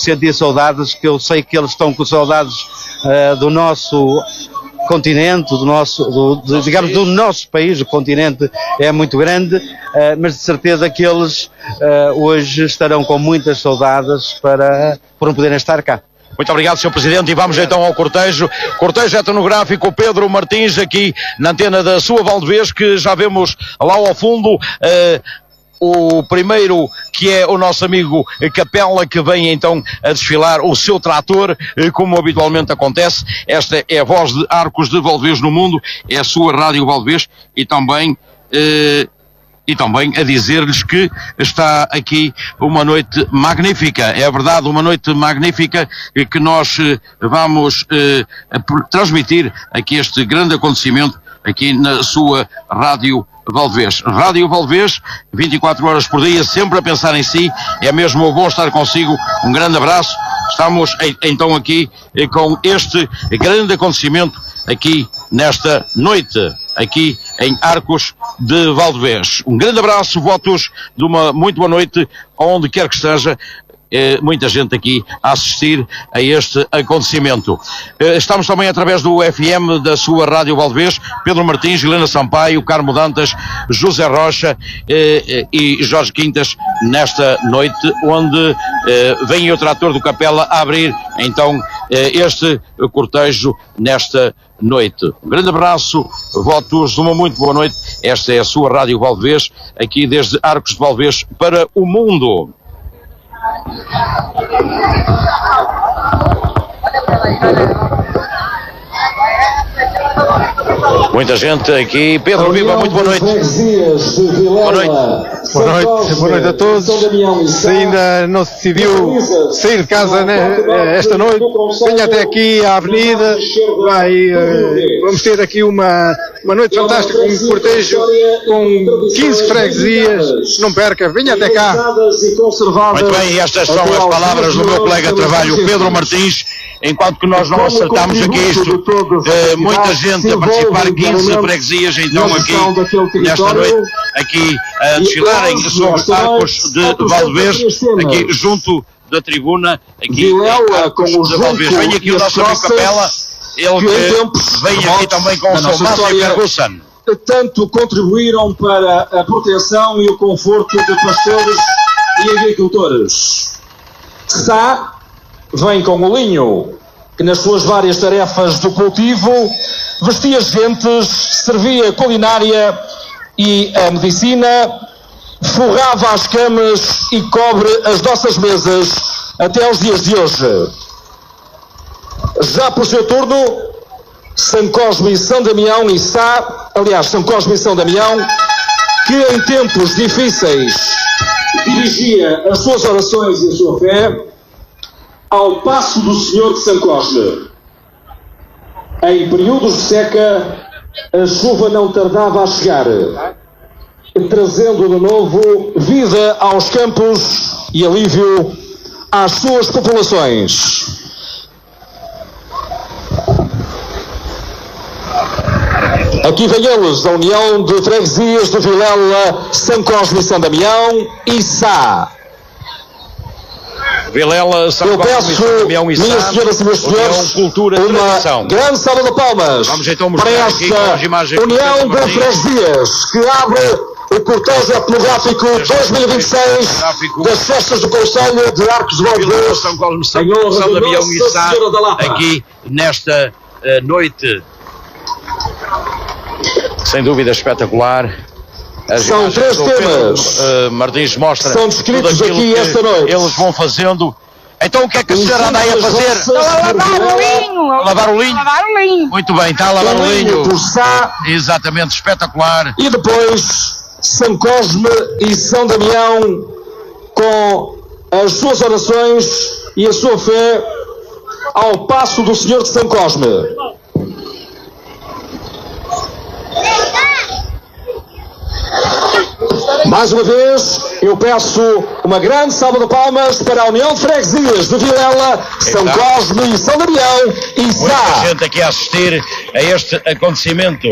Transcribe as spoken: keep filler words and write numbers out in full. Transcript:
sentir saudades, que eu sei que eles estão com saudades uh, do nosso continente, do nosso, do, do, digamos, do nosso país. O continente é muito grande, uh, mas de certeza que eles uh, hoje estarão com muitas saudades para, por não poderem estar cá. Muito obrigado, senhor Presidente, e vamos então ao cortejo. Cortejo etnográfico Pedro Martins, aqui na antena da sua Valdevez, que já vemos lá ao fundo uh, o primeiro, que é o nosso amigo Capela, que vem então a desfilar o seu trator, como habitualmente acontece. Esta é a voz de Arcos de Valdevez no mundo, é a sua Rádio Valdevez, e também... Uh, E também a dizer-lhes que está aqui uma noite magnífica. É verdade, uma noite magnífica que nós vamos eh, transmitir aqui este grande acontecimento aqui na sua Rádio Valdevez. Rádio Valdevez, vinte e quatro horas por dia, sempre a pensar em si. É mesmo bom estar consigo. Um grande abraço. Estamos então aqui com este grande acontecimento aqui nesta noite, aqui em Arcos de Valdevez. Um grande abraço, votos de uma muito boa noite, onde quer que esteja. Eh, muita gente aqui a assistir a este acontecimento. Eh, estamos também através do F M da sua Rádio Valdevez, Pedro Martins, Helena Sampaio, Carmo Dantas, José Rocha eh, e Jorge Quintas, nesta noite, onde eh, vem o trator do Capela a abrir então eh, este cortejo nesta noite. Um grande abraço, votos de uma muito boa noite. Esta é a sua Rádio Valdevez, aqui desde Arcos de Valdevez para o mundo. Muita gente aqui. Pedro Viva, muito boa noite. Boa noite. Boa noite, boa noite a todos. Se ainda não se decidiu sair de casa, né, esta noite, venha até aqui à avenida. Vai, uh, vamos ter aqui uma, uma noite fantástica, um cortejo com quinze freguesias. Não perca, venha até cá. Muito bem, estas são as palavras do meu colega de trabalho, Pedro Martins. Enquanto que nós não acertamos aqui isto, eh, muita gente a participar, quinze freguesias então aqui nesta noite, aqui a desfilarem sobre Arcos de Valdevez, aqui junto da tribuna, aqui Arcos de Valdevez. Vem aqui o nosso amigo Capela, ele que vem aqui também com o seu Márcio Ferguson. Tanto contribuíram para a proteção e o conforto de pastores e agricultores. Sá vem com o linho, que nas suas várias tarefas do cultivo vestia as gentes, servia a culinária e a medicina, forrava as camas e cobre as nossas mesas até aos dias de hoje. Já por seu turno, São Cosme e São Damião e Sá, aliás, São Cosme e São Damião, que em tempos difíceis dirigia as suas orações e a sua fé ao passo do Senhor de São Cosme. Em períodos de seca, a chuva não tardava a chegar, trazendo de novo vida aos campos e alívio às suas populações. Aqui vem eles, a União de Freguesias de Vilela, São Cosme e São Damião e Sá. Vilela, São Eu Cosme, peço, São Damião e Sá, minhas senhoras e meus senhores, Cultura, uma tradição. grande salva de palmas Vamos então para mostrar aqui com as esta imagens União do de Freguesias, que abre o cortejo etnográfico dois mil e vinte e seis das festas do Conselho de Arcos de Valdevez, São Cosme, São, em honra São de Damião Nossa e Sá, Senhora da Lapa. aqui nesta uh, noite, sem dúvida espetacular. As São três do temas. Pedro, uh, Martins mostra São descritos tudo aquilo aqui que esta noite. eles vão fazendo. Então o que é que a senhora anda aí a fazer? Estou a lavar o linho. A lavar o linho? Lavar o linho. Muito bem, está a lavar o linho. do Sá, Exatamente, espetacular. e depois São Cosme e São Damião, com as suas orações e a sua fé ao passo do Senhor de São Cosme. Mais uma vez, eu peço uma grande salva de palmas para a União de Freguesias de Vilela, São Exato. Cosme e São Damião e Muita Sá. gente aqui a assistir a este acontecimento.